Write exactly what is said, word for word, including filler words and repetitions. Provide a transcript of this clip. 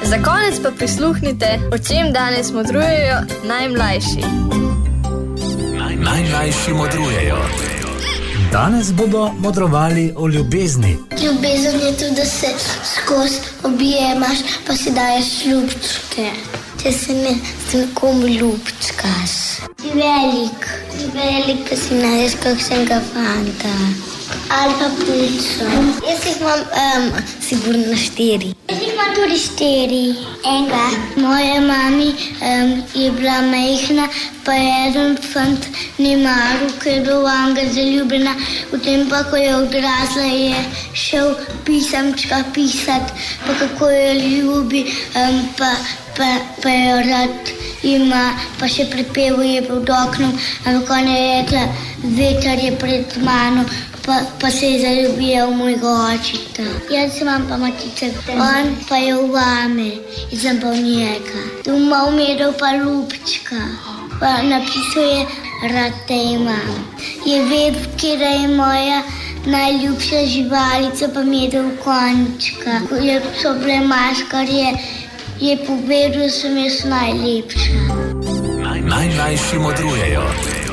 Za konec pa prisluhnite, o čem danes modrujejo najmlajši. Naj, najmlajši modrujejo. Danes bodo modrovali o ljubezni. Ljubezen je tudi, da se skozi objemaš, pa si daješ ljubčke. Če se ne s nekom ljubčkaš. Si velik, si velik, pa si najdeš kakšnega fanta. Ali pa ptico. Jaz jih imam um, sigurno štiri. Jaz jih imam tudi štiri. Enega. Moja mami um, je bila majhna, pa je eden fant ni maru, ker je bil vanga zaljubljena. V tem pa, ko je odrasla, je šel pisamčka pisat, pa kako jo ljubi, um, pa, pa, pa jo rad ima, pa še pripevil je pod oknom, ampak ona je rekla, veter je pred mano, pa, pa se je zaljubila v mojega očeta. Jaz imam pa matica, on pa je v vame, jaz sem pa v njega. Doma umiral pa ljubčka, pa napisal je, rad te imam. Je vedel, kjer je moja najljubša živalica, pa mi je dal končka. Ko je problemaškarje, je povedal, da sem jaz najlepša. Naj, najmlajši modrujejo.